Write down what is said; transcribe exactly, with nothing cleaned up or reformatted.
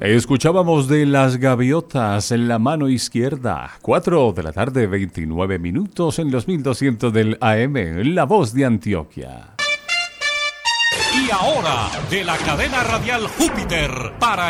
Escuchábamos de Las Gaviotas en la mano izquierda. cuatro de la tarde, veintinueve minutos en los mil doscientos del A M. La Voz de Antioquia. Y ahora, de la cadena radial Júpiter, para